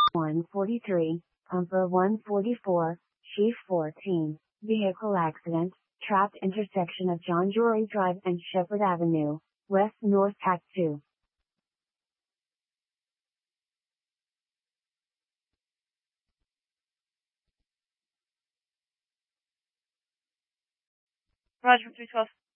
143, Pumper 144, Sheaf 14, vehicle accident, trapped intersection of John Drury Drive and Shepherd Avenue, West North Act 2. Roger, 312.